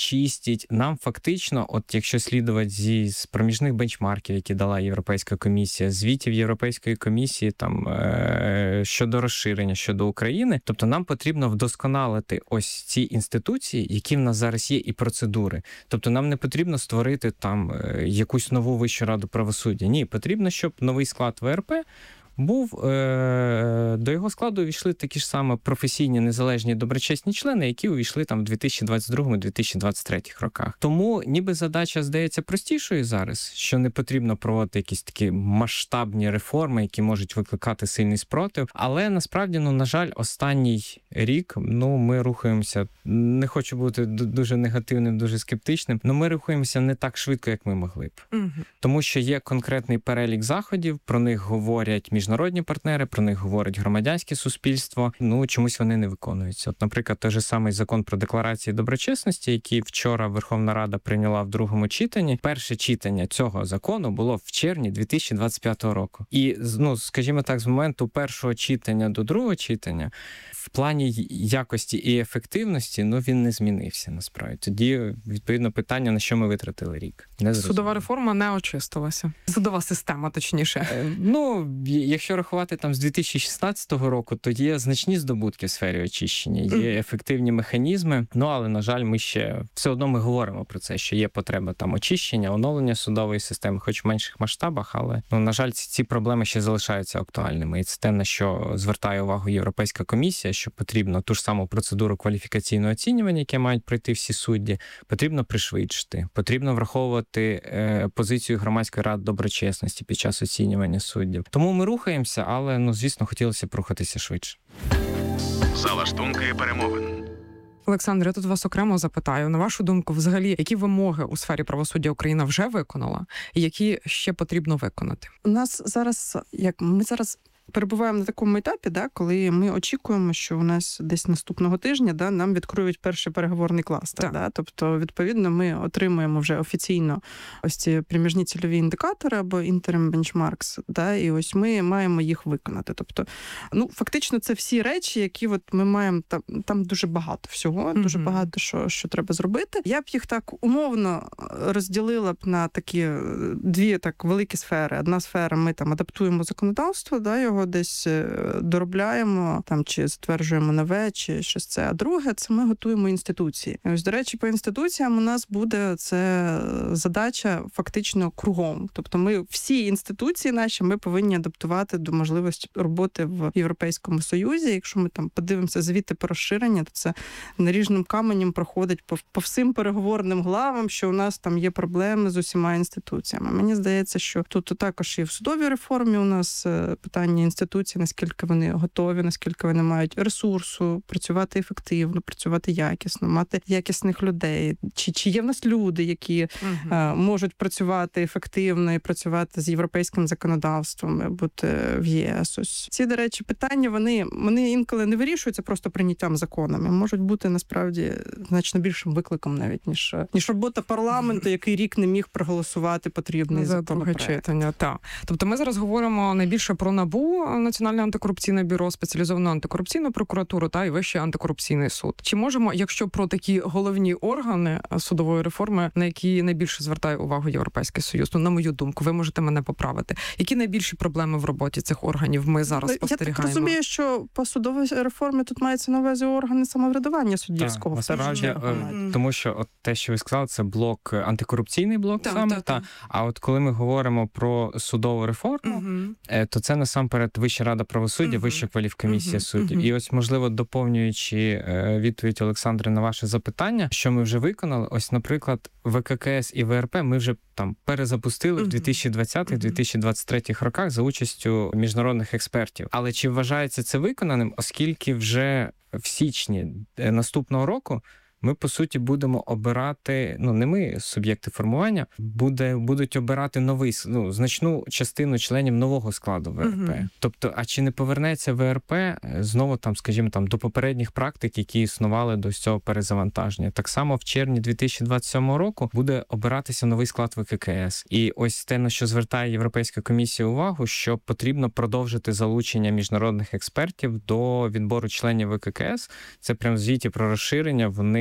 чистять. Нам фактично, от якщо слідувати з проміжних бенчмарків, які дала Європейська комісія, звітів Європейської комісії там щодо розширення, щодо України, тобто нам потрібно вдосконалити ось ці інституції, які в нас зараз є, і процедури. Тобто нам не потрібно створити там якусь нову Вищу раду правосуддя. Ні, потрібно, щоб новий склад ВРП був, до його складу увійшли такі ж саме професійні, незалежні, доброчесні члени, які увійшли там в 2022-2023 роках. Тому ніби задача здається простішою зараз, що не потрібно проводити якісь такі масштабні реформи, які можуть викликати сильний спротив. Але насправді, на жаль, останній рік, ми рухаємося, не хочу бути дуже негативним, дуже скептичним, але ми рухаємося не так швидко, як ми могли б. Тому що є конкретний перелік заходів, про них говорять міжнародні партнери, про них говорить громадянське суспільство, чомусь вони не виконуються. От, наприклад, той же самий закон про декларації доброчесності, який вчора Верховна Рада прийняла в другому читанні. Перше читання цього закону було в червні 2025 року. І, скажімо так, з моменту першого читання до другого читання в плані якості і ефективності, він не змінився, насправді. Тоді, відповідно, питання, на що ми витратили рік. Судова реформа не очистилася. Судова система, точніше. Якщо рахувати там з 2016 року, то є значні здобутки в сфері очищення, є ефективні механізми, але, на жаль, ми ще все одно ми говоримо про це, що є потреба там очищення, оновлення судової системи, хоч в менших масштабах, але, на жаль, ці проблеми ще залишаються актуальними. І це те, на що звертає увагу Європейська комісія, що потрібно ту ж саму процедуру кваліфікаційного оцінювання, яке мають пройти всі судді, потрібно пришвидшити, потрібно враховувати позицію громадської ради доброчесності під час оцінювання суддів. Тому ми рухаємося, але, звісно, хотілося б рухатися швидше. Залаштунки перемовин. Олександр, я тут вас окремо запитаю. На вашу думку, взагалі, які вимоги у сфері правосуддя Україна вже виконала, і які ще потрібно виконати? У нас зараз, ми зараз перебуваємо на такому етапі, коли ми очікуємо, що у нас десь наступного тижня нам відкриють перший переговорний кластер. Тобто, відповідно, ми отримуємо вже офіційно ось ці проміжні цільові індикатори або interim benchmarks, і ось ми маємо їх виконати. Тобто, фактично, це всі речі, які ми маємо, там дуже багато всього, дуже багато що треба зробити. Я б їх так умовно розділила б на такі дві так великі сфери. Одна сфера, ми там адаптуємо законодавство, його десь доробляємо, чи затверджуємо нове, чи щось це. А друге, це ми готуємо інституції. І ось, до речі, по інституціям у нас буде це задача фактично кругом. Тобто ми всі інституції наші ми повинні адаптувати до можливості роботи в Європейському Союзі. Якщо ми там подивимося звіти про розширення, то це наріжним каменем проходить по всім переговорним главам, що у нас там є проблеми з усіма інституціями. Мені здається, що тут також і в судовій реформі у нас питання інституцій, наскільки вони готові, наскільки вони мають ресурсу, працювати ефективно, працювати якісно, мати якісних людей. Чи є в нас люди, які можуть працювати ефективно і працювати з європейським законодавством, бути в ЄС. Ось ці, до речі, питання, вони інколи не вирішуються просто прийняттям законами, можуть бути насправді значно більшим викликом навіть, ніж робота парламенту, який рік не міг проголосувати потрібний законопроект. Тобто ми зараз говоримо найбільше про НАБУ, Національне антикорупційне бюро, спеціалізовану антикорупційну прокуратуру та й Вищий антикорупційний суд. Чи можемо, якщо про такі головні органи судової реформи, на які найбільше звертає увагу Європейський Союз, на мою думку, ви можете мене поправити, які найбільші проблеми в роботі цих органів ми зараз спостерігаємо? Я так розумію, що по судовій реформі тут мається на увазі органи самоврядування суддівського. Тому що от те, що ви сказали, це блок, антикорупційний блок А от коли ми говоримо про судову реформу, то це насамперед Вища рада правосуддя, Вища кваліфкомісія суддів. І ось, можливо, доповнюючи відповідь Олександри на ваше запитання, що ми вже виконали, ось, наприклад, ВККС і ВРП ми вже там перезапустили в 2020-2023 роках за участю міжнародних експертів. Але чи вважається це виконаним, оскільки вже в січні наступного року ми, по суті, будемо обирати, не ми, суб'єкти формування, будуть обирати значну частину членів нового складу ВРП. Тобто, а чи не повернеться ВРП знову до попередніх практик, які існували до цього перезавантаження? Так само в червні 2027 року буде обиратися новий склад ВККС. І ось те, на що звертає Європейська комісія увагу, що потрібно продовжити залучення міжнародних експертів до відбору членів ВККС. Це прямо в звіті про розширення, вони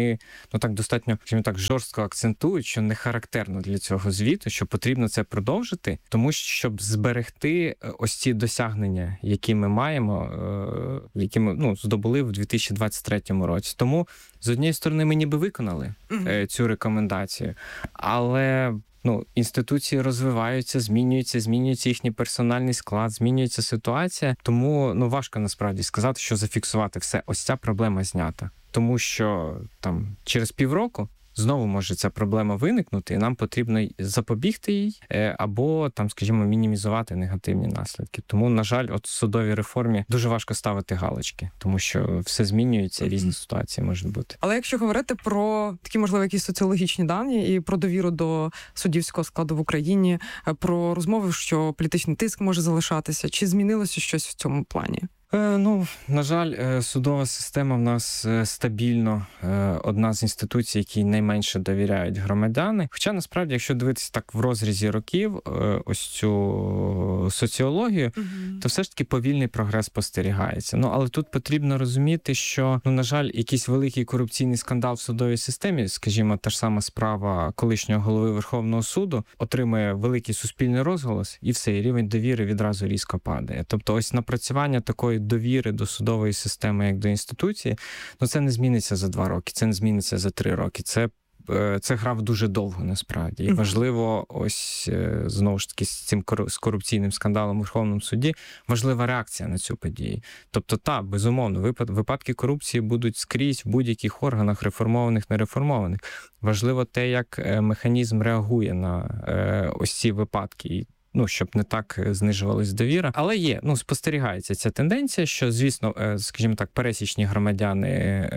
вони так достатньо, скажімо так, жорстко акцентують, що не характерно для цього звіту, що потрібно це продовжити, тому що щоб зберегти ось ці досягнення, які ми маємо, які ми здобули в 2023 році. Тому з однієї сторони ми ніби виконали цю рекомендацію, але інституції розвиваються, змінюється їхній персональний склад, змінюється ситуація. Тому важко насправді сказати, що зафіксувати все. Ось ця проблема знята. Тому що через півроку знову може ця проблема виникнути, і нам потрібно запобігти їй або, скажімо, мінімізувати негативні наслідки. Тому, на жаль, в судовій реформі дуже важко ставити галочки, тому що все змінюється, різні ситуації можуть бути. Але якщо говорити про такі, можливо, якісь соціологічні дані і про довіру до суддівського складу в Україні, про розмови, що політичний тиск може залишатися, чи змінилося щось в цьому плані? На жаль, судова система в нас стабільно одна з інституцій, якій найменше довіряють громадяни. Хоча, насправді, якщо дивитися так в розрізі років ось цю соціологію, то все ж таки повільний прогрес спостерігається. Але тут потрібно розуміти, що, на жаль, якийсь великий корупційний скандал в судовій системі, скажімо, та ж сама справа колишнього голови Верховного суду, отримує великий суспільний розголос, і все, і рівень довіри відразу різко падає. Тобто ось напрацювання такої довіри до судової системи, як до інституції, це не зміниться за 2 роки, це не зміниться за 3 роки. Це грав дуже довго, насправді. І важливо, ось, знову ж таки, з корупційним скандалом у Верховному суді, важлива реакція на цю подію. Тобто, безумовно, випадки корупції будуть скрізь в будь-яких органах, реформованих, нереформованих. Важливо те, як механізм реагує на ось ці випадки, щоб не так знижувалась довіра. Але є, спостерігається ця тенденція, що, звісно, скажімо так, пересічні громадяни,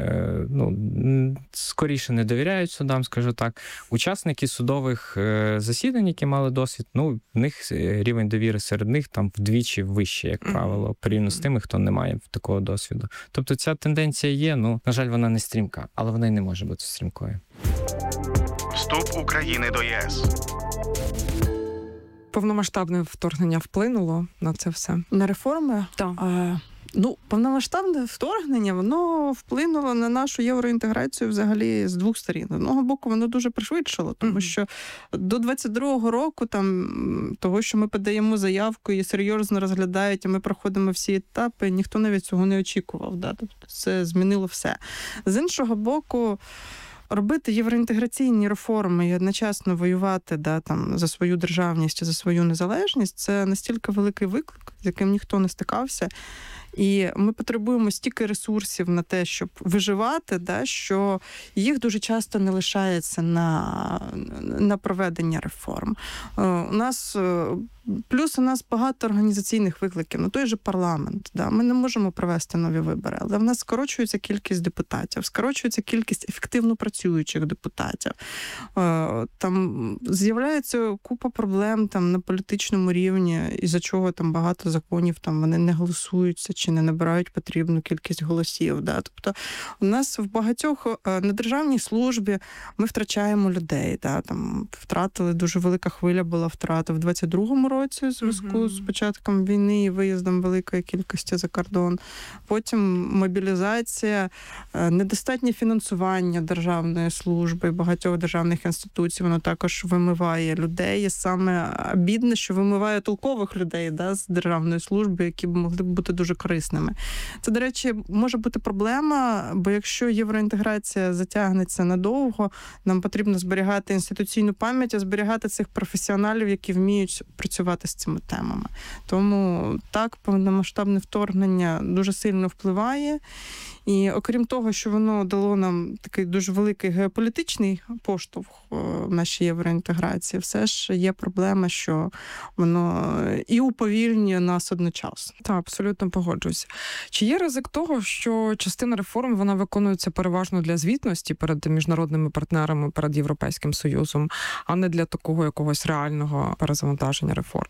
скоріше не довіряють судам, скажу так. Учасники судових засідань, які мали досвід, в них рівень довіри серед них вдвічі вищий, як правило, порівняно з тими, хто не має такого досвіду. Тобто ця тенденція є, на жаль, вона не стрімка, але вона й не може бути стрімкою. Вступ України до ЄС. Повномасштабне вторгнення вплинуло на це все? На реформи? Так. Повномасштабне вторгнення, воно вплинуло на нашу євроінтеграцію взагалі з 2 сторін. З одного боку, воно дуже пришвидшило, тому що до 22-го року, того, що ми подаємо заявку і серйозно розглядають, і ми проходимо всі етапи, ніхто навіть цього не очікував. Да? Тобто це змінило все. З іншого боку, робити євроінтеграційні реформи і одночасно воювати за свою державність і за свою незалежність – це настільки великий виклик, з яким ніхто не стикався. І ми потребуємо стільки ресурсів на те, щоб виживати, що їх дуже часто не лишається на проведення реформ. Плюс у нас багато організаційних викликів. Той же парламент. Ми не можемо провести нові вибори, але в нас скорочується кількість депутатів, скорочується кількість ефективно працюючих депутатів. Там з'являється купа проблем на політичному рівні, із-за чого багато законів вони не голосуються чи не набирають потрібну кількість голосів. Тобто у нас в багатьох на державній службі ми втрачаємо людей. Втратили, дуже велика хвиля була втрата в 22-му році у зв'язку з початком війни і виїздом великої кількості за кордон. Потім мобілізація, недостатнє фінансування державної служби і багатьох державних інституцій, воно також вимиває людей. І саме бідне, що вимиває толкових людей з державної служби, які б могли б бути дуже корисними. Це, до речі, може бути проблема, бо якщо євроінтеграція затягнеться надовго, нам потрібно зберігати інституційну пам'ять, а зберігати цих професіоналів, які вміють працювати з цими темами. Тому так, повномасштабне вторгнення дуже сильно впливає. І окрім того, що воно дало нам такий дуже великий геополітичний поштовх в нашій євроінтеграції, все ж є проблема, що воно і уповільнює нас одночасно. Так, абсолютно погоджуюся. Чи є ризик того, що частина реформ, вона виконується переважно для звітності перед міжнародними партнерами, перед Європейським Союзом, а не для такого якогось реального перезавантаження реформи?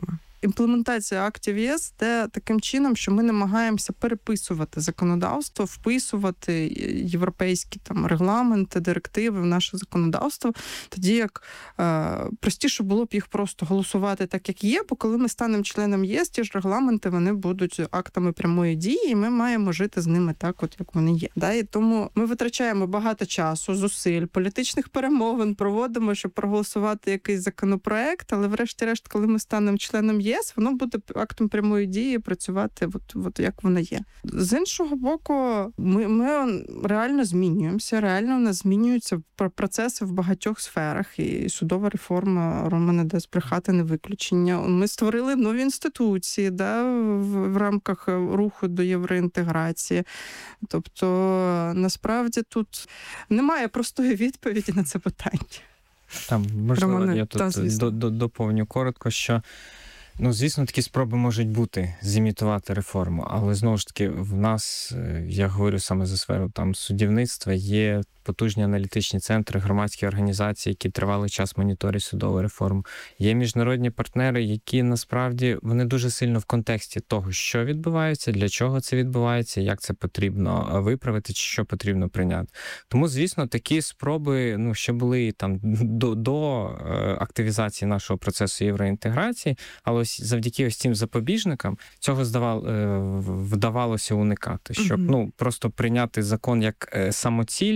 імплементація актів ЄС де таким чином, що ми намагаємося переписувати законодавство, вписувати європейські там регламенти, директиви в наше законодавство, тоді як простіше було б їх просто голосувати так, як є, бо коли ми станемо членом ЄС, ті ж регламенти, вони будуть актами прямої дії, і ми маємо жити з ними так, от як вони є. Да? І тому ми витрачаємо багато часу, зусиль, політичних перемовин проводимо, щоб проголосувати якийсь законопроект, але врешті-решт, коли ми станемо членом єС, воно буде актом прямої дії працювати от як воно є. З іншого боку, ми реально змінюємося, реально у нас змінюються процеси в багатьох сферах, і судова реформа, Рома не дасть брехати, не виключення. Ми створили нові інституції, да, в рамках руху до євроінтеграції. Тобто, насправді, тут немає простої відповіді на це питання. Там, можливо, Романе, я тут доповню коротко, що звісно, такі спроби можуть бути зімітувати реформу, але знову ж таки в нас, я говорю саме за сферу там суддівництва, є потужні аналітичні центри, громадські організації, які тривалий час моніторять судову реформу. Є міжнародні партнери, які насправді вони дуже сильно в контексті того, що відбувається, для чого це відбувається, як це потрібно виправити, чи що потрібно прийняти. Тому, звісно, такі спроби, ще були там до активізації нашого процесу євроінтеграції, але ось завдяки ось цим запобіжникам цього вдавалося уникати, щоб просто прийняти закон як самоціль.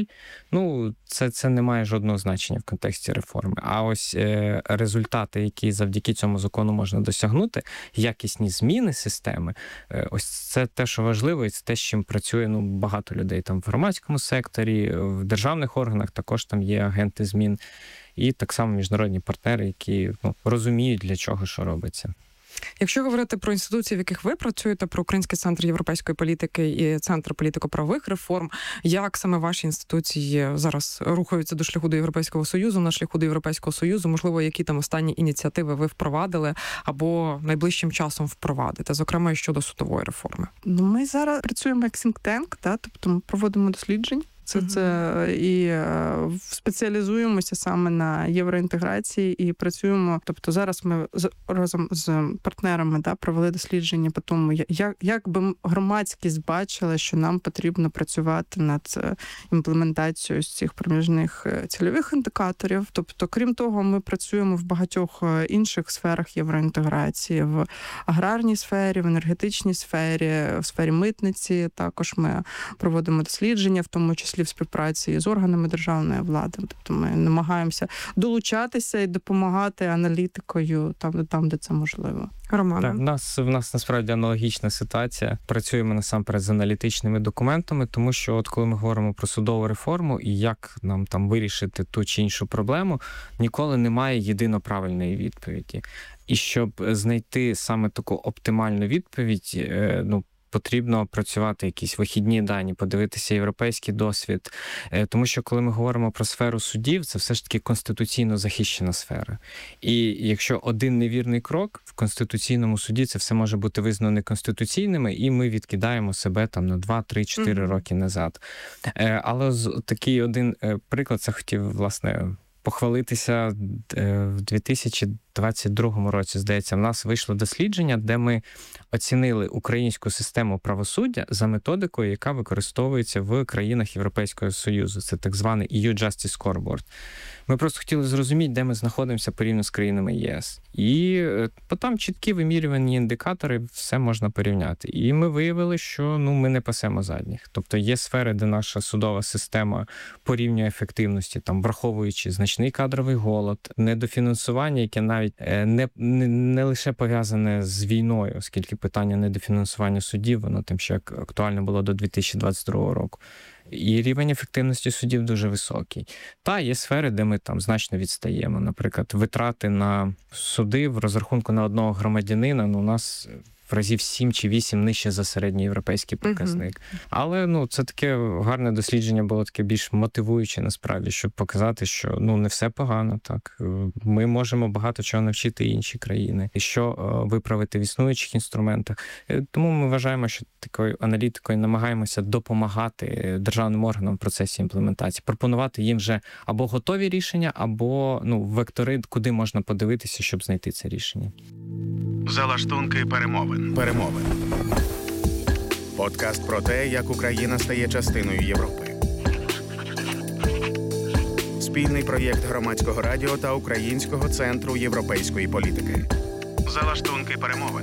Це не має жодного значення в контексті реформи. А ось результати, які завдяки цьому закону можна досягнути, якісні зміни системи, ось це те, що важливо, і це те, з чим працює багато людей там в громадському секторі, в державних органах також там є агенти змін, і так само міжнародні партнери, які розуміють, для чого що робиться. Якщо говорити про інституції, в яких ви працюєте, про Український центр європейської політики і Центр політико-правових реформ, як саме ваші інституції зараз рухаються до шляху до Європейського Союзу, на шляху до Європейського Союзу, можливо, які там останні ініціативи ви впровадили або найближчим часом впровадите, зокрема, і щодо судової реформи? Ми зараз працюємо як think tank, тобто ми проводимо досліджень. І спеціалізуємося саме на євроінтеграції і працюємо. Тобто зараз ми разом з партнерами провели дослідження по тому, як би громадськість бачила, що нам потрібно працювати над імплементацією з цих проміжних цільових індикаторів. Тобто, крім того, ми працюємо в багатьох інших сферах євроінтеграції, в аграрній сфері, в енергетичній сфері, в сфері митниці. Також ми проводимо дослідження, в тому числі в співпраці з органами державної влади. Тобто ми намагаємося долучатися і допомагати аналітикою там, де це можливо. Романе. Так, в нас насправді аналогічна ситуація. Працюємо насамперед з аналітичними документами, тому що от коли ми говоримо про судову реформу і як нам там вирішити ту чи іншу проблему, ніколи немає єдино правильної відповіді. І щоб знайти саме таку оптимальну відповідь, потрібно працювати якісь вихідні дані, подивитися європейський досвід. Тому що, коли ми говоримо про сферу судів, це все ж таки конституційно захищена сфера. І якщо один невірний крок в Конституційному суді, це все може бути визнано неконституційними, і ми відкидаємо себе там на 2, 3, 4 роки назад. Але такий один приклад, це хотів, власне, похвалитися в 2022 році, здається, в нас вийшло дослідження, де ми оцінили українську систему правосуддя за методикою, яка використовується в країнах Європейського Союзу. Це так званий EU Justice Scoreboard. Ми просто хотіли зрозуміти, де ми знаходимося порівняно з країнами ЄС. І там чіткі вимірювані індикатори, все можна порівняти. І ми виявили, що ми не пасемо задніх. Тобто є сфери, де наша судова система порівнює ефективності, там враховуючи значний кадровий голод, недофінансування, яке навіть не лише пов'язане з війною, оскільки питання недофінансування судів, воно тим ще актуальне було до 2022 року. І рівень ефективності судів дуже високий. Та є сфери, де ми там значно відстаємо. Наприклад, витрати на суди в розрахунку на одного громадянина, у нас в разів 7 чи 8 нижче за середньоєвропейський показник. Але це таке гарне дослідження було таке більш мотивуюче насправді, щоб показати, що не все погано. Так ми можемо багато чого навчити інші країни, і що виправити в існуючих інструментах. Тому ми вважаємо, що такою аналітикою намагаємося допомагати державним органам в процесі імплементації, пропонувати їм вже або готові рішення, або вектори, куди можна подивитися, щоб знайти це рішення. Залаштунки перемовин. Подкаст про те, як Україна стає частиною Європи. Спільний проєкт Громадського радіо та Українського центру європейської політики. Залаштунки перемовин.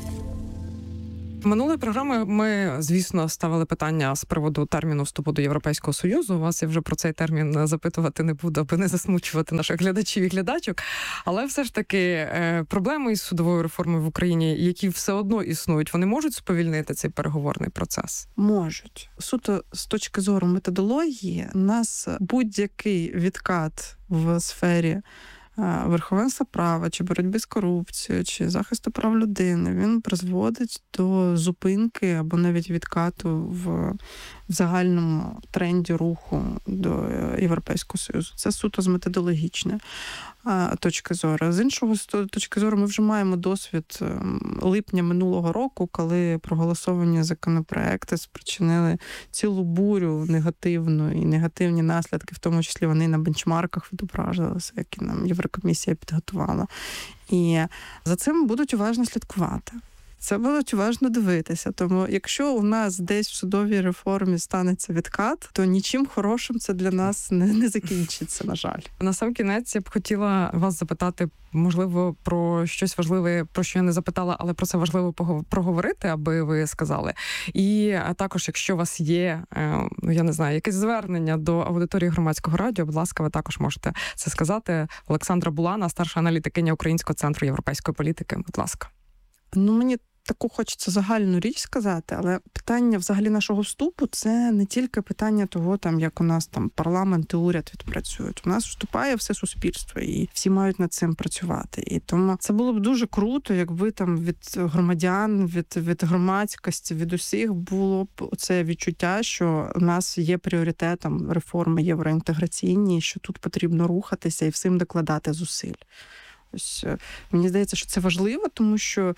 Минулої програми ми, звісно, ставили питання з приводу терміну вступу до Європейського Союзу. Вас я вже про цей термін запитувати не буду, аби не засмучувати наших глядачів і глядачок. Але все ж таки проблеми із судовою реформою в Україні, які все одно існують, вони можуть сповільнити цей переговорний процес? Можуть. Суто з точки зору методології, у нас будь-який відкат в сфері верховенства права, чи боротьби з корупцією, чи захисту прав людини, він призводить до зупинки або навіть відкату в загальному тренді руху до Європейського Союзу. Це суто з методологічної точки зору. З іншого точки зору, ми вже маємо досвід липня минулого року, коли проголосовані законопроекти спричинили цілу бурю негативну і негативні наслідки, в тому числі вони на бенчмарках відображалися, які нам Єврокомісія підготувала. І за цим будуть уважно слідкувати. Це будуть уважно дивитися. Тому якщо у нас десь в судовій реформі станеться відкат, то нічим хорошим це для нас не закінчиться, на жаль. На сам кінець я б хотіла вас запитати, можливо, про щось важливе, про що я не запитала, але про це важливо проговорити, аби ви сказали. І також, якщо у вас є, я не знаю, якесь звернення до аудиторії Громадського радіо, будь ласка, ви також можете це сказати. Олександра Булана, старша аналітикиня Українського центру європейської політики. Будь ласка. Мені таку хочеться загальну річ сказати, але питання взагалі нашого вступу – це не тільки питання того, як у нас парламент і уряд відпрацюють. У нас вступає все суспільство, і всі мають над цим працювати. І тому це було б дуже круто, якби від громадян, від громадськості, від усіх було б це відчуття, що у нас є пріоритетом реформи євроінтеграційні, що тут потрібно рухатися і всім докладати зусиль. Ось, мені здається, що це важливо, тому що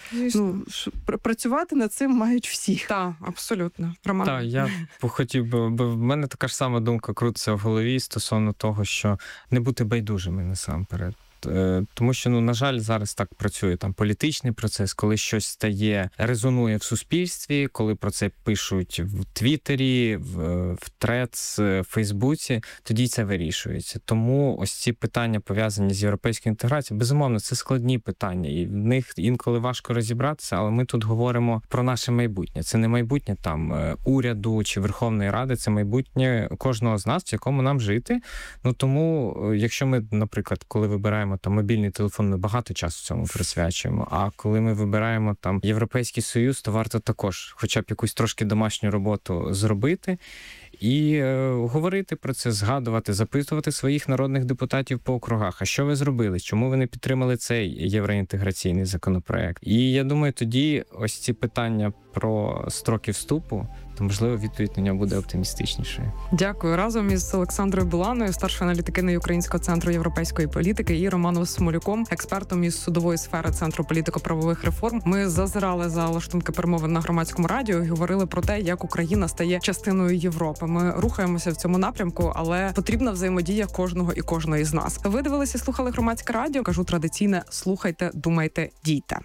працювати над цим мають всі. Так, абсолютно. Так, я хотів би, в мене така ж сама думка крутиться в голові стосовно того, що не бути байдужими насамперед. Тому що, на жаль, зараз так працює політичний процес, коли щось резонує в суспільстві, коли про це пишуть в Твіттері, в Threads, в Фейсбуці, тоді це вирішується. Тому ось ці питання, пов'язані з європейською інтеграцією, безумовно, це складні питання, і в них інколи важко розібратися, але ми тут говоримо про наше майбутнє. Це не майбутнє уряду чи Верховної Ради, це майбутнє кожного з нас, в якому нам жити. Тому, якщо ми, наприклад, коли вибираємо мобільний телефон, ми багато часу цьому присвячуємо. А коли ми вибираємо Європейський Союз, то варто також хоча б якусь трошки домашню роботу зробити і говорити про це, згадувати, запитувати своїх народних депутатів по округах. А що ви зробили? Чому ви не підтримали цей євроінтеграційний законопроект? І я думаю, тоді ось ці питання про строки вступу, то, можливо, відповідь на нього буде оптимістичнішою. Дякую. Разом із Олександрою Буланою, старшою аналітикиною Українського центру європейської політики, і Романом Смолюком, експертом із судової сфери Центру політико-правових реформ. Ми зазирали за лаштунки перемовин на Громадському радіо і говорили про те, як Україна стає частиною Європи. Ми рухаємося в цьому напрямку, але потрібна взаємодія кожного і кожної з нас. Ви дивилися і слухали Громадське радіо. Кажу традиційне: слухайте, думайте, дійте.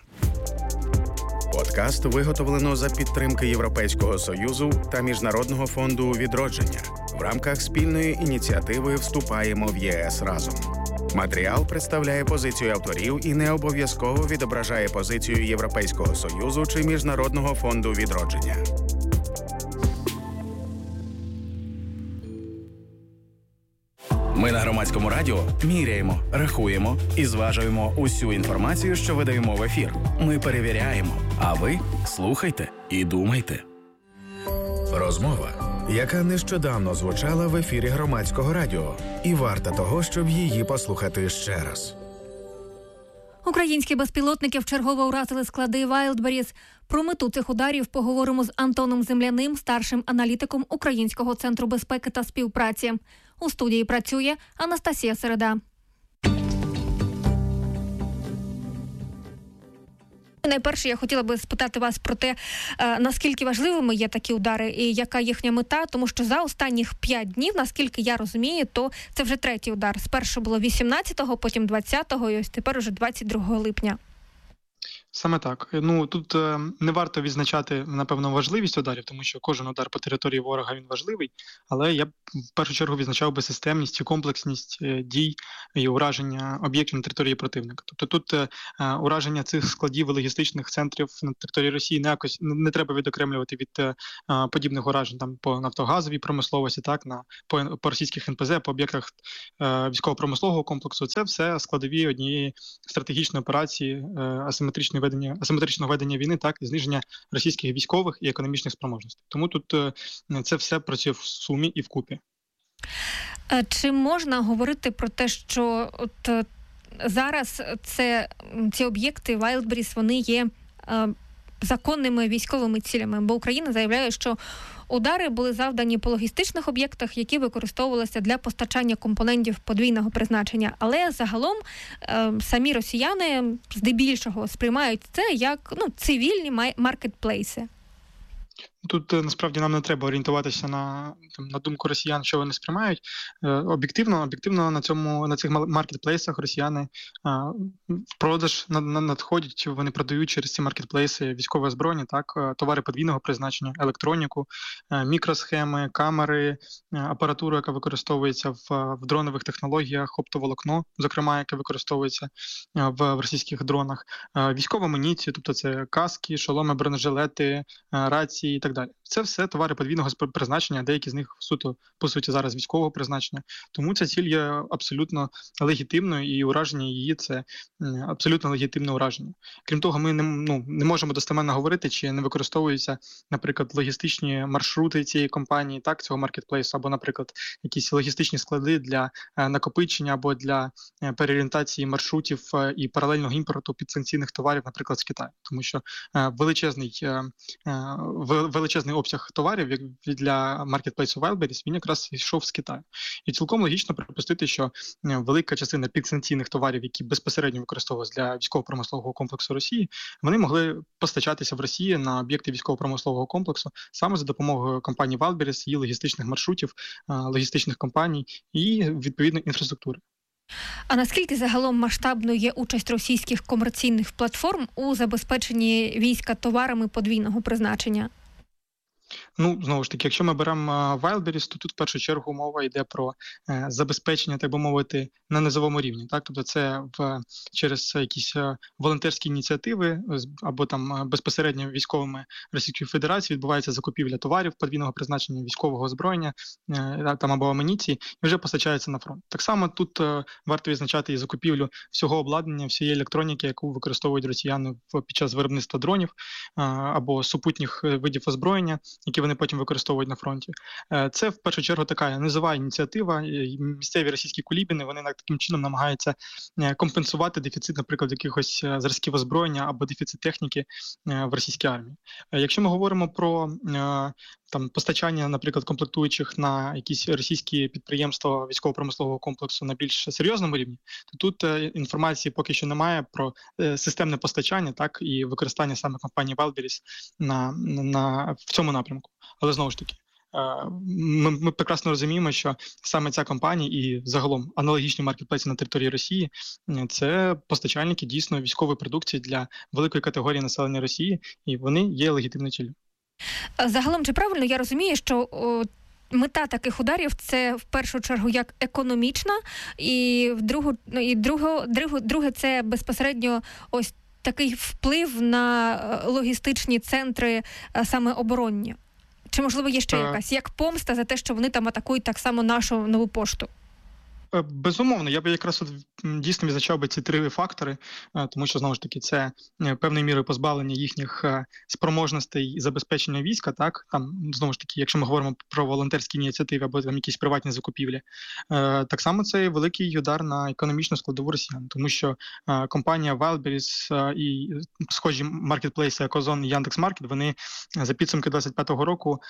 Подкаст виготовлено за підтримки Європейського Союзу та Міжнародного фонду відродження в рамках спільної ініціативи «Вступаємо в ЄС разом». Матеріал представляє позицію авторів і не обов'язково відображає позицію Європейського Союзу чи Міжнародного фонду відродження. Ми на Громадському радіо міряємо, рахуємо і зважуємо усю інформацію, що видаємо в ефір. Ми перевіряємо, а ви слухайте і думайте. Розмова, яка нещодавно звучала в ефірі Громадського радіо, і варта того, щоб її послухати ще раз. Українські безпілотники вчергово уразили склади Wildberries. Про мету цих ударів поговоримо з Антоном Земляним, старшим аналітиком Українського центру безпеки та співпраці. У студії працює Анастасія Середа. Найперше, я хотіла би спитати вас про те, наскільки важливими є такі удари і яка їхня мета, тому що за останніх 5 днів, наскільки я розумію, то це вже третій удар. Спершу було 18-го, потім 20-го і ось тепер уже 22 липня. Саме так. Тут не варто відзначати, напевно, важливість ударів, тому що кожен удар по території ворога він важливий, але я б в першу чергу відзначав би системність і комплексність дій і ураження об'єктів на території противника. Тобто тут ураження цих складів і логістичних центрів на території Росії не треба відокремлювати від подібних уражень там по нафтогазовій промисловості, так, по російських НПЗ, по об'єктах військово-промислового комплексу. Це все складові однієї стратегічної операції асиметричного ведення війни, так, і зниження російських військових і економічних спроможностей. Тому тут це все працює в сумі і вкупі. Чи можна говорити про те, що зараз ці об'єкти Wildberries, вони є законними військовими цілями? Бо Україна заявляє, що удари були завдані по логістичних об'єктах, які використовувалися для постачання компонентів подвійного призначення. Але загалом самі росіяни здебільшого сприймають це як цивільні маркетплейси. Тут насправді нам не треба орієнтуватися на думку росіян, що вони сприймають. Об'єктивно на цих маркетплейсах росіяни в продаж надходять, вони продають через ці маркетплейси військове озброєння, так, товари подвійного призначення, електроніку, мікросхеми, камери, апаратуру, яка використовується в дронових технологіях, оптоволокно, зокрема, яке використовується в російських дронах, військову амуніцію, тобто це каски, шоломи, бронежилети, рації і так далі. Це все товари подвійного призначення, деякі з них по суті зараз військового призначення. Тому ця ціль є абсолютно легітимною, і ураження її – це абсолютно легітимне ураження. Крім того, ми не можемо достеменно говорити, чи не використовуються, наприклад, логістичні маршрути цієї компанії, так, цього маркетплейсу, або, наприклад, якісь логістичні склади для накопичення або для переорієнтації маршрутів і паралельного імпорту підсанкційних товарів, наприклад, з Китаю. Тому що величезний обсяг товарів для маркетплейсу Wildberries, він якраз йшов з Китаю. І цілком логічно припустити, що велика частина підсанкційних товарів, які безпосередньо використовувалися для військово-промислового комплексу Росії, вони могли постачатися в Росії на об'єкти військово-промислового комплексу саме за допомогою компанії Wildberries, її логістичних маршрутів, логістичних компаній і, відповідно, інфраструктури. А наскільки загалом масштабною є участь російських комерційних платформ у забезпеченні війська товарами подвійного призначення? Знову ж таки, якщо ми беремо Wildberries, то тут в першу чергу мова йде про забезпечення, так би мовити, на низовому рівні. Так? Тобто це через якісь волонтерські ініціативи або там безпосередньо військовими Російської Федерації відбувається закупівля товарів подвійного призначення, військового озброєння там або амуніції, і вже постачається на фронт. Так само тут варто відзначати і закупівлю всього обладнання, всієї електроніки, яку використовують росіяни під час виробництва дронів або супутніх видів озброєння, які вони потім використовують на фронті. Це, в першу чергу, така низова ініціатива. Місцеві російські кулібіни, вони таким чином намагаються компенсувати дефіцит, наприклад, якихось зразків озброєння або дефіцит техніки в російській армії. Якщо ми говоримо про постачання, наприклад, комплектуючих на якісь російські підприємства військово-промислового комплексу на більш серйозному рівні, то тут інформації поки що немає про системне постачання, так, і використання саме компанії Wildberries в цьому напрямку. Але знову ж таки, ми прекрасно розуміємо, що саме ця компанія і загалом аналогічні маркетплейси на території Росії – це постачальники дійсно військової продукції для великої категорії населення Росії, і вони є легітимною ціллю. Загалом, чи правильно я розумію, що мета таких ударів – це в першу чергу як економічна, і друге – це безпосередньо ось такий вплив на логістичні центри саме оборонні? Чи, можливо, є ще якась, як помста за те, що вони там атакують так само нашу нову пошту? Безумовно, я би якраз дійсно відзначав би ці три фактори, тому що, знову ж таки, це певною мірою позбавлення їхніх спроможностей і забезпечення війська, так, там, знову ж таки, якщо ми говоримо про волонтерські ініціативи або там якісь приватні закупівлі, так само це великий удар на економічну складову росіян, тому що компанія Wildberries і схожі маркетплейси, як Озон і Яндекс.Маркет, вони за підсумки 2025 року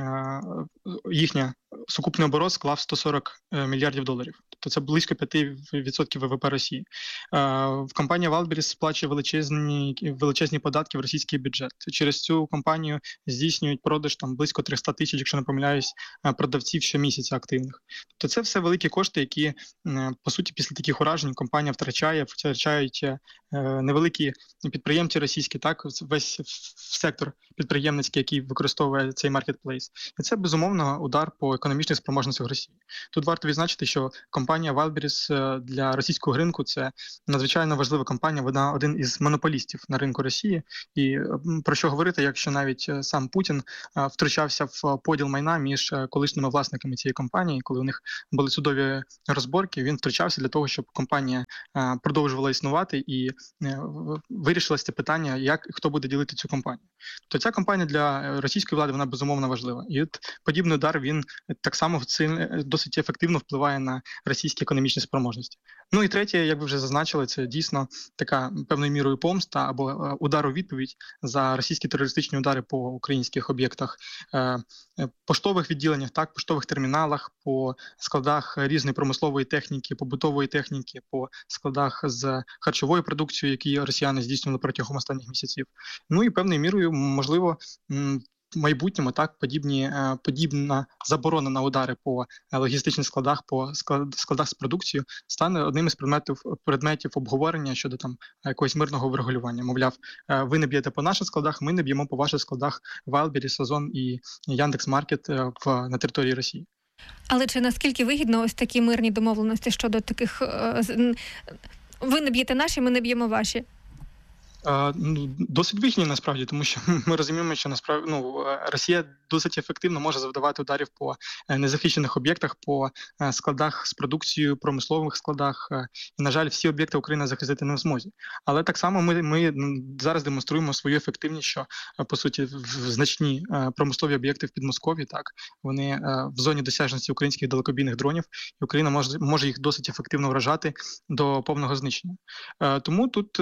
їхня сукупний оборот склав $140 мільярдів. Тобто це близько 5% ВВП Росії. Компанія Wildberries сплачує величезні податки в російський бюджет. Через цю компанію здійснюють продаж там близько 300 тисяч, якщо не помиляюсь, продавців щомісяця активних. Тобто це все великі кошти, які, по суті, після таких уражень компанія втрачають невеликі підприємці російські, так, весь сектор підприємницький, який використовує цей маркетплейс. І це, безумовно, удар по економічних спроможностях Росії. Тут варто відзначити, що компанія Wildberries для російського ринку – це надзвичайно важлива компанія, вона один із монополістів на ринку Росії. І про що говорити, якщо навіть сам Путін втручався в поділ майна між колишніми власниками цієї компанії, коли у них були судові розборки, він втручався для того, щоб компанія продовжувала існувати і вирішилось це питання, хто буде ділити цю компанію. То ця компанія для російської влади, вона безумовно важлива. І от подібний удар, він так само досить ефективно впливає на російські економічні спроможності. Ну і третє, як ви вже зазначили, це дійсно така певною мірою помста або удар у відповідь за російські терористичні удари по українських об'єктах, поштових відділеннях, так, поштових терміналах, по складах різної промислової техніки, побутової техніки, по складах з харчовою продукцією, які росіяни здійснювали протягом останніх місяців. Ну і певною мірою, можливо, в майбутньому так подібна заборона на удари по логістичних складах, по складах з продукцією стане одним із предметів обговорення щодо там якогось мирного врегулювання. Мовляв, ви не б'єте по наших складах, ми не б'ємо по ваших складах Wildberries, Озон і Яндекс.Маркет на території Росії. Але чи наскільки вигідно ось такі мирні домовленості щодо таких ви не б'єте наші, ми не б'ємо ваші? Досить вигідні, насправді, тому що ми розуміємо, що насправді Росія досить ефективно може завдавати ударів по незахищених об'єктах, по складах з продукцією, промислових складах. І, на жаль, всі об'єкти Україна захистити не в змозі. Але так само ми зараз демонструємо свою ефективність, що, по суті, значні промислові об'єкти в Підмосков'ї, так, вони в зоні досяжності українських далекобійних дронів, і Україна може їх досить ефективно вражати до повного знищення. Тому тут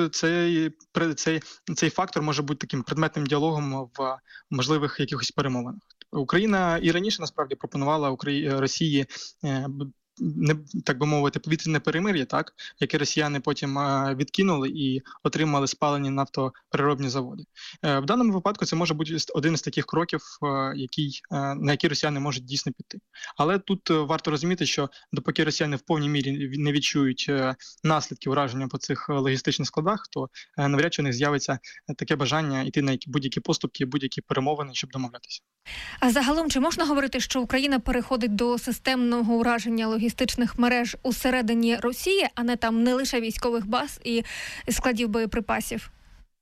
цей фактор може бути таким предметним діалогом в можливих якихось перемовинах. Україна і раніше, насправді, пропонувала Росії так би мовити, повітряне перемир'я, так, яке росіяни потім відкинули і отримали спалені нафтопереробні заводи. В даному випадку це може бути один з таких кроків, на які росіяни можуть дійсно піти. Але тут варто розуміти, що допоки росіяни в повній мірі не відчують наслідки ураження по цих логістичних складах, то навряд чи у них з'явиться таке бажання йти на будь-які поступки, будь-які перемовини, щоб домовлятися. А загалом, чи можна говорити, що Україна переходить до системного ураження логістичних мереж усередині Росії, а не лише військових баз і складів боєприпасів?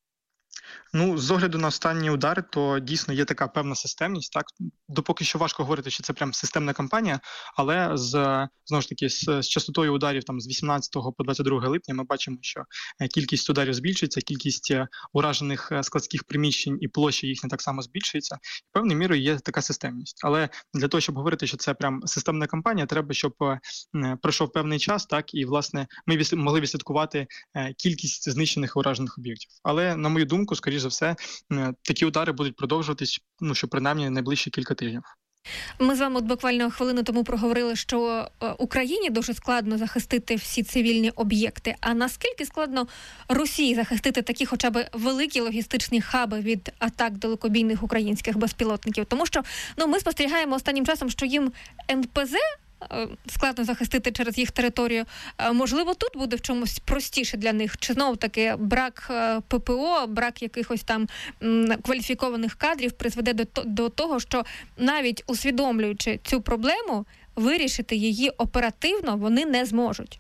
З огляду на останні удари, то дійсно є така певна системність. Так, допоки що важко говорити, що це прям системна кампанія, але знову ж таки з частотою ударів там з 18 по 22 липня ми бачимо, що кількість ударів збільшується, кількість уражених складських приміщень і площа їхня так само збільшується. І певною мірою є така системність. Але для того, щоб говорити, що це прям системна кампанія, треба, щоб пройшов певний час, так, і власне ми могли відслідкувати кількість знищених і уражених об'єктів. Але на мою думку, скоріш за все, такі удари будуть продовжуватись, що принаймні найближчі кілька тижнів. Ми з вами буквально хвилину тому проговорили, що Україні дуже складно захистити всі цивільні об'єкти. А наскільки складно Росії захистити такі хоча б великі логістичні хаби від атак далекобійних українських безпілотників? Тому що ми спостерігаємо останнім часом, що їм НПЗ складно захистити через їх територію. Можливо, тут буде в чомусь простіше для них? Чи знову-таки брак ППО, брак якихось там кваліфікованих кадрів призведе до того, що навіть усвідомлюючи цю проблему, вирішити її оперативно вони не зможуть?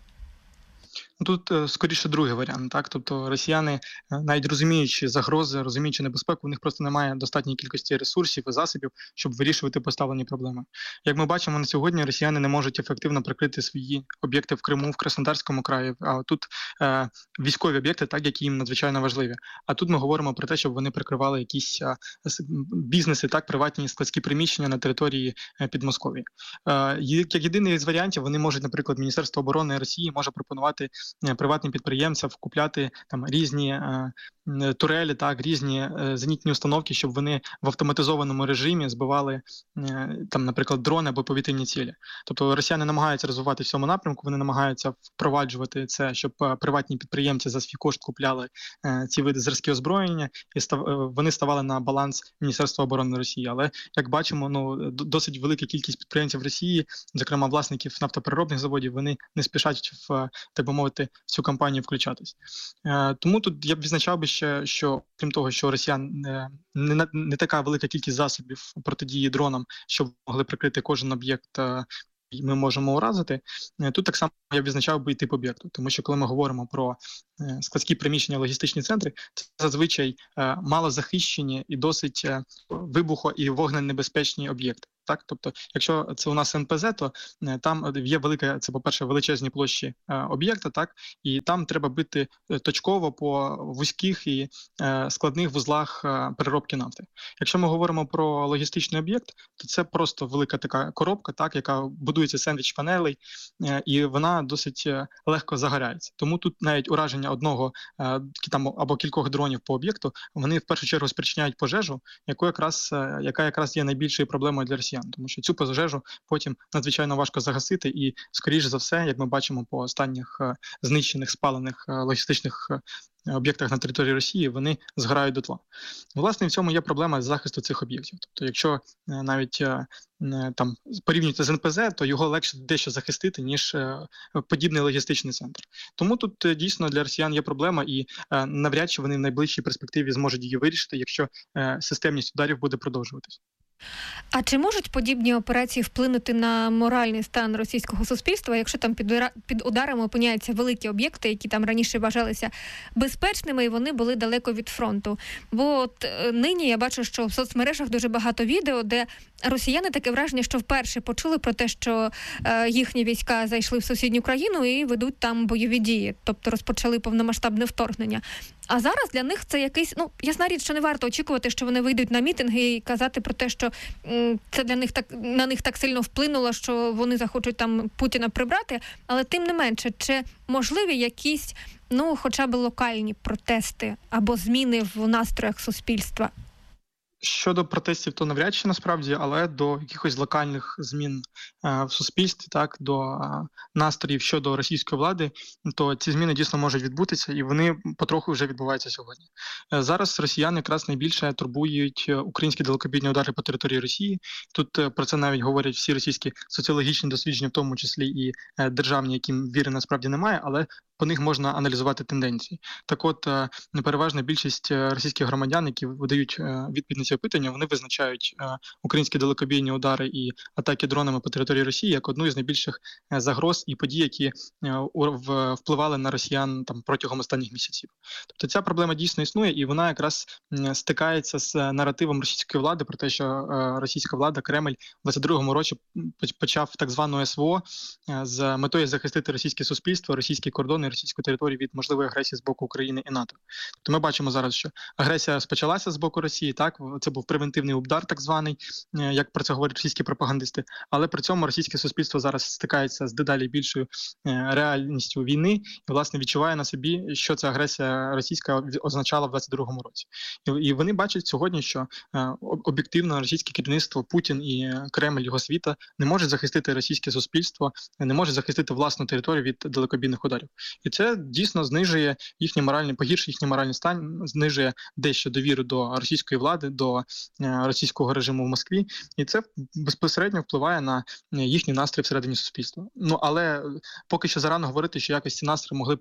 Тут скоріше другий варіант, так, тобто росіяни, навіть розуміючи загрози, розуміючи небезпеку, у них просто немає достатньої кількості ресурсів і засобів, щоб вирішувати поставлені проблеми. Як ми бачимо на сьогодні, росіяни не можуть ефективно прикрити свої об'єкти в Криму, в Краснодарському краї, а тут військові об'єкти, так, які їм надзвичайно важливі. А тут ми говоримо про те, щоб вони прикривали якісь бізнеси, так, приватні складські приміщення на території Підмосков'я. Як єдиний з варіантів, вони можуть, наприклад, Міністерство оборони Росії може пропонувати приватним підприємцям купляти там різні турелі, так, різні зенітні установки, щоб вони в автоматизованому режимі збивали там, наприклад, дрони або повітряні цілі. Тобто росіяни намагаються розвивати в цьому напрямку, вони намагаються впроваджувати це, щоб приватні підприємці за свій кошт купляли ці види зразки озброєння, і вони ставали на баланс Міністерства оборони Росії. Але, як бачимо, досить велика кількість підприємців Росії, зокрема власників нафтопереробних заводів, вони не спішать так би мовити, продовжувати в цю кампанію включатись. Тому тут я б відзначав би ще, що крім того, що росіян не така велика кількість засобів протидії дронам, щоб могли прикрити кожен об'єкт, ми можемо уразити. Тут так само я відзначав би і тип об'єкту, тому що коли ми говоримо про складські приміщення, логістичні центри, це зазвичай мало захищені і досить вибухо- і вогненебезпечні об'єкти. Так, тобто, якщо це у нас НПЗ, то там є велика, це, по-перше, величезні площі об'єкта, так, і там треба бити точково по вузьких і складних вузлах переробки нафти. Якщо ми говоримо про логістичний об'єкт, то це просто велика така коробка, так, яка будується з сендвіч-панелей, і вона досить легко загоряється. Тому тут навіть ураження одного там або кількох дронів по об'єкту, вони в першу чергу спричиняють пожежу, яка якраз є найбільшою проблемою для росіян. Тому що цю пожежу потім надзвичайно важко загасити і, скоріш за все, як ми бачимо по останніх знищених, спалених логістичних об'єктах на території Росії, вони згорають дотла. Власне, в цьому є проблема захисту цих об'єктів. Тобто, якщо навіть там порівнювати з НПЗ, то його легше дещо захистити, ніж подібний логістичний центр. Тому тут дійсно для росіян є проблема, і навряд чи вони в найближчій перспективі зможуть її вирішити, якщо системність ударів буде продовжуватись. А чи можуть подібні операції вплинути на моральний стан російського суспільства, якщо там під ударами опиняються великі об'єкти, які там раніше вважалися безпечними, і вони були далеко від фронту? Бо от нині я бачу, що в соцмережах дуже багато відео, де росіяни, таке враження, що вперше почули про те, що їхні війська зайшли в сусідню країну і ведуть там бойові дії, тобто розпочали повномасштабне вторгнення. А зараз для них це якийсь, ясна річ, що не варто очікувати, що вони вийдуть на мітинги і казати про те, що це для них на них так сильно вплинуло, що вони захочуть там Путіна прибрати, але тим не менше, чи можливі якісь, хоча б локальні протести або зміни в настроях суспільства? Щодо протестів, то навряд чи насправді, але до якихось локальних змін в суспільстві, так, до настроїв щодо російської влади, то ці зміни дійсно можуть відбутися, і вони потроху вже відбуваються сьогодні. Зараз росіяни якраз найбільше турбують українські далекобійні удари по території Росії. Тут про це навіть говорять всі російські соціологічні дослідження, в тому числі і державні, яким віри насправді немає, але по них можна аналізувати тенденції. Так от, переважна більшість російських громадян, які видають відповідь на ці опитання, вони визначають українські далекобійні удари і атаки дронами по території Росії як одну із найбільших загроз і подій, які впливали на росіян там протягом останніх місяців. Тобто ця проблема дійсно існує, і вона якраз стикається з наративом російської влади про те, що російська влада, Кремль в 22-му році почав так звану СВО з метою захистити російське суспільство, російські кордони, російську територію від можливої агресії з боку України і НАТО. Тобто ми бачимо зараз, що агресія розпочалася з боку Росії, так, це був превентивний удар так званий, як про це говорять російські пропагандисти, але при цьому російське суспільство зараз стикається з дедалі більшою реальністю війни і, власне, відчуває на собі, що ця агресія російська означала в 22-му році. І вони бачать сьогодні, що об'єктивно російське керівництво, Путін і Кремль, його світа, не можуть захистити російське суспільство, не можуть захистити власну територію від далекобійних ударів. І це дійсно знижує погіршує їхній моральний стан, знижує дещо довіру до російської влади, до російського режиму в Москві, і це безпосередньо впливає на їхній настрій всередині суспільства. Але поки що зарано говорити, що якось ці настрої могли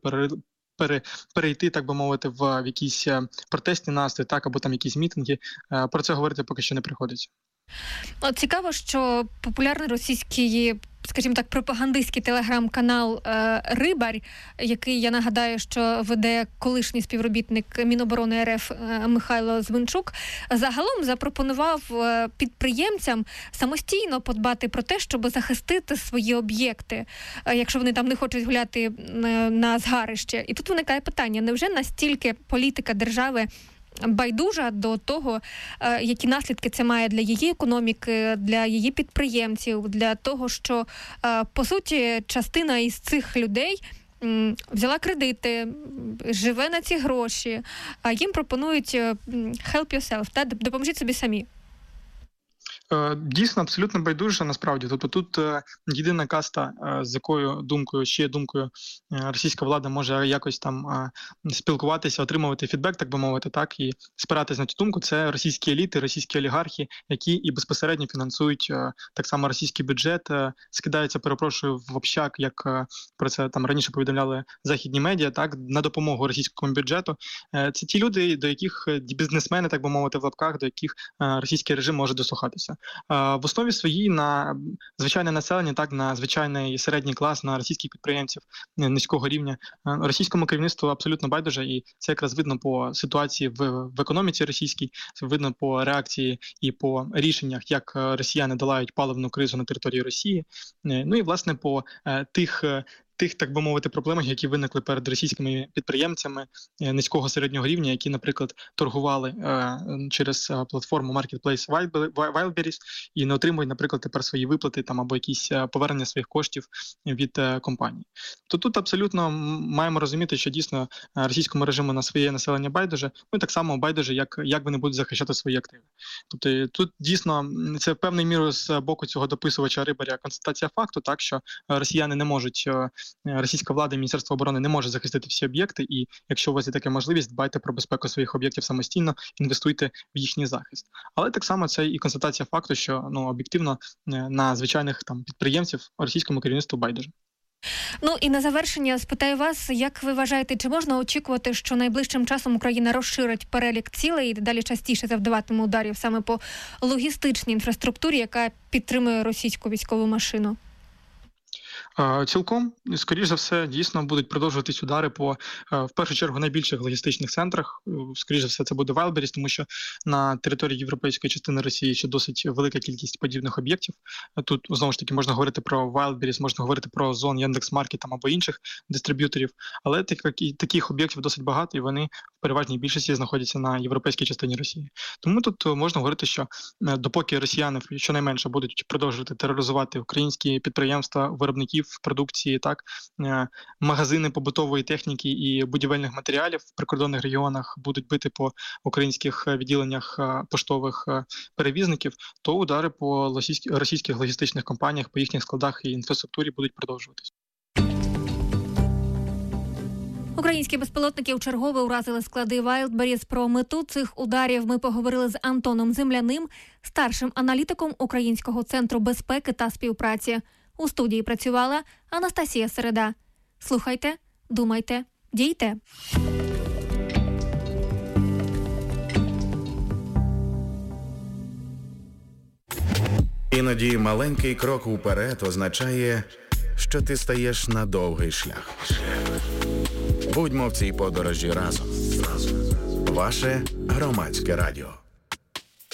перейти, так би мовити, в якісь протестні настрої, так, або там якісь мітинги. Про це говорити поки що не приходиться. Цікаво, що популярний російський, скажімо так, пропагандистський телеграм-канал «Рибарь», який, я нагадаю, що веде колишній співробітник Міноборони РФ Михайло Звинчук, загалом запропонував підприємцям самостійно подбати про те, щоб захистити свої об'єкти, якщо вони там не хочуть гуляти на згарище. І тут виникає питання, невже настільки політика держави байдужа до того, які наслідки це має для її економіки, для її підприємців, для того, що, по суті, частина із цих людей взяла кредити, живе на ці гроші, а їм пропонують help yourself, допоможіть собі самі. Дійсно, абсолютно байдуже, насправді. Тобто тут єдина каста, з якою думкою російська влада може якось там спілкуватися, отримувати фідбек, так би мовити, так, і спиратись на цю думку, це російські еліти, російські олігархи, які і безпосередньо фінансують так само російський бюджет, скидаються, перепрошую, в общак, як про це там раніше повідомляли західні медіа, так, на допомогу російському бюджету. Це ті люди, до яких бізнесмени, так би мовити, в лапках, до яких російський режим може дослухатися. В основі своїй на звичайне населення, так, на звичайний середній клас, на російських підприємців низького рівня. Російському керівництву абсолютно байдуже, і це якраз видно по ситуації в економіці російській, видно по реакції і по рішеннях, як росіяни долають паливну кризу на території Росії. Ну і, власне, по тих, так би мовити, проблемах, які виникли перед російськими підприємцями низького середнього рівня, які, наприклад, торгували через платформу Marketplace Wildberries і не отримують, наприклад, тепер свої виплати там або якісь повернення своїх коштів від компаній. То тут абсолютно маємо розуміти, що дійсно російському режиму на своє населення байдуже, ну і так само байдуже, як вони будуть захищати свої активи. Тобто тут дійсно це в певною мірою з боку цього дописувача Рибаря констатація факту, так що росіяни не можуть, російська влада і Міністерство оборони не може захистити всі об'єкти, і якщо у вас є така можливість, дбайте про безпеку своїх об'єктів самостійно, інвестуйте в їхній захист. Але так само це і констатація факту, що об'єктивно на звичайних там підприємців російському керівництву байдуже. Ну і на завершення спитаю вас, як ви вважаєте, чи можна очікувати, що найближчим часом Україна розширить перелік цілей і далі частіше завдаватиме ударів саме по логістичній інфраструктурі, яка підтримує російську військову машину? Цілком, скоріш за все, дійсно будуть продовжуватись удари по, в першу чергу, найбільших логістичних центрах. Скоріш за все, це буде Wildberries, тому що на території європейської частини Росії ще досить велика кількість подібних об'єктів. Тут, знову ж таки, можна говорити про Wildberries, можна говорити про Озон, Яндекс.Маркет або інших дистриб'юторів, але таких об'єктів досить багато, і вони в переважній більшості знаходяться на європейській частині Росії. Тому тут можна говорити, що допоки росіяни щонайменше будуть продовжувати тероризувати українські підприємства, виробників продукції, так, магазини побутової техніки і будівельних матеріалів в прикордонних регіонах будуть бити по українських відділеннях поштових перевізників, то удари по російських логістичних компаніях, по їхніх складах і інфраструктурі будуть продовжуватися. Українські безпілотники вчергове уразили склади Wildberries. Про мету цих ударів ми поговорили з Антоном Земляним, старшим аналітиком Українського центру безпеки та співпраці. У студії працювала Анастасія Середа. Слухайте, думайте, дійте. Іноді маленький крок уперед означає, що ти стаєш на довгий шлях. Будьмо в цій подорожі разом. Ваше Громадське радіо.